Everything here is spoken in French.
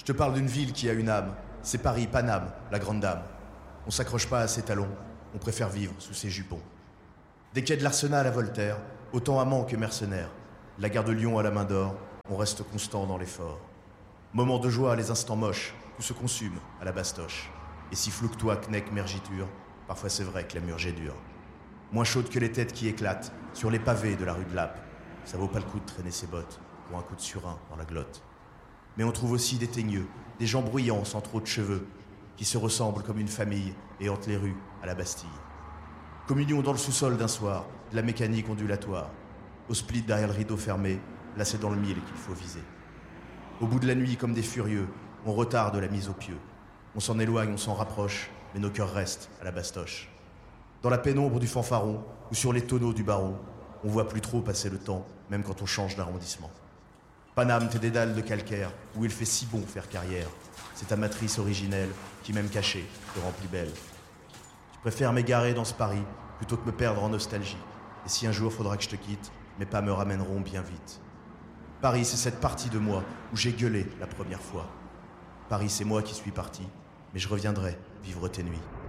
Je te parle d'une ville qui a une âme. C'est Paris, Paname, la grande dame. On s'accroche pas à ses talons, on préfère vivre sous ses jupons. Des quais de l'Arsenal à Voltaire, autant amant que mercenaire. La gare de Lyon à la main d'or, on reste constant dans l'effort. Moments de joie, les instants moches, tout se consume à la bastoche. Et si flou que toi, Kneck, mergiture, parfois c'est vrai que la murge est dure. Moins chaude que les têtes qui éclatent sur les pavés de la rue de Lappe. Ça vaut pas le coup de traîner ses bottes pour un coup de surin dans la glotte. Mais on trouve aussi des teigneux, des gens bruyants sans trop de cheveux, qui se ressemblent comme une famille et hantent les rues à la Bastille. Communion dans le sous-sol d'un soir, de la mécanique ondulatoire. Au split derrière le rideau fermé, là c'est dans le mille qu'il faut viser. Au bout de la nuit, comme des furieux, on retarde la mise au pieu. On s'en éloigne, on s'en rapproche, mais nos cœurs restent à la bastoche. Dans la pénombre du fanfaron, ou sur les tonneaux du baron, on voit plus trop passer le temps, même quand on change d'arrondissement. Paname, tes dédales de calcaire, où il fait si bon faire carrière. C'est ta matrice originelle, qui même cachée, te rend plus belle. Je préfère m'égarer dans ce Paris, plutôt que me perdre en nostalgie. Et si un jour faudra que je te quitte, mes pas me ramèneront bien vite. Paris, c'est cette partie de moi où j'ai gueulé la première fois. Paris, c'est moi qui suis parti, mais je reviendrai vivre tes nuits.